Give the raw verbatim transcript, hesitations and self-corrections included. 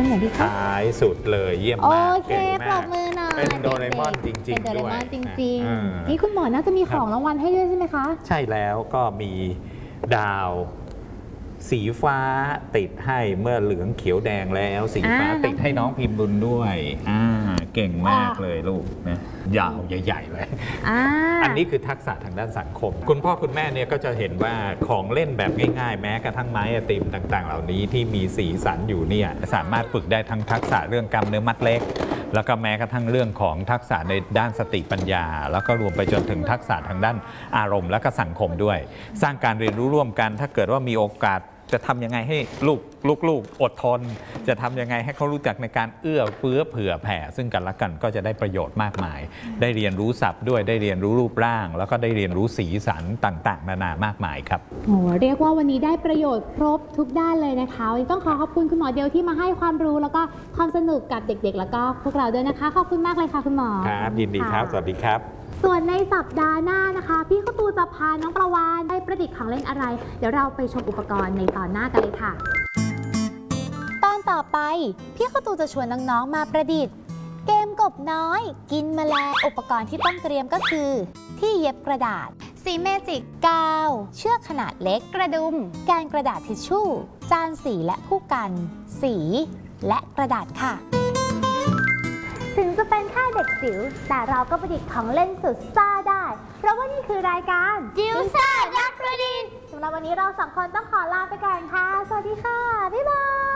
รงไหนดีคะท้ายสุดเลยเยี่ยมมากโอเคปรบมือหน่อยเป็นโดเรมอนจริงๆเป็นโดเรมอนจริงๆนี่คุณหมอน่าจะมีของรางวัลให้ด้วยใช่ไหมคะใช่แล้วก็มีดาวสีฟ้าติดให้เมื่อเหลืองเขียวแดงแล้วสีฟ้าติดให้น้องพิมพ์บุญด้วยอ่าเก่งมากเลยลูกนะยาวใหญ่ๆเลยอ, อันนี้คือทักษะทางด้านสังคมคุณพ่อคุณแม่เนี่ยก็จะเห็นว่าของเล่นแบบง่ายๆแม้กระทั่งไม้ไอติมต่างๆเหล่านี้ที่มีสีสันอยู่เนี่ยสามารถฝึกได้ทั้งทักษะเรื่องกล้ามเนื้อมัดเล็กแล้วก็แม้กระทั่งเรื่องของทักษะในด้านสติปัญญาแล้วก็รวมไปจนถึงทักษะทางด้านอารมณ์และก็สังคมด้วยสร้างการเรียนรู้ร่วมกันถ้าเกิดว่ามีโอกาสจะทำยังไงให้ลูกลูกๆอดทนจะทำยังไงให้เขารู้จักในการเอื้อเฟื้อเผื่อแผ่ซึ่งกันและกันก็จะได้ประโยชน์มากมายได้เรียนรู้ศัพท์ด้วยได้เรียนรู้รูปร่างแล้วก็ได้เรียนรู้สีสันต่างๆนานามากมายครับโอ้เรียกว่าวันนี้ได้ประโยชน์ครบทุกด้านเลยนะคะวันนี้ต้องขอขอบคุณคุณหมอเดียวที่มาให้ความรู้แล้วก็ความสนุกกับเด็กๆแล้วก็พวกเราด้วยนะคะขอบคุณมากเลยค่ะคุณหมอครับยินดีครับสวัสดีครับส่วนในสัปดาห์หน้านะคะพี่ข้าวตูจะพาน้องประวานได้ประดิษฐ์ของเล่นอะไรเดี๋ยวเราไปชมอุปกรณ์ในตอนหน้ากันเลยค่ะตอนต่อไปพี่ข้าวตูจะชวนน้องๆมาประดิษฐ์เกมกบน้อยกินแมลงอุปกรณ์ที่ต้องเตรียมก็คือที่เย็บกระดาษสีเมจิกกาวเชือกขนาดเล็กกระดุมการกระดาษทิชชู่จานสีและผู้กันสีและกระดาษค่ะถึงจะเป็นแค่เด็กจิ๋วแต่เราก็ประดิษฐ์ของเล่นสุดซ่าได้เพราะว่านี่คือรายการจิ๋วซ่านักประดิษฐ์สำหรับวันนี้เราสองคนต้องขอลาไปก่อนค่ะสวัสดีค่ะบ๊ายบาย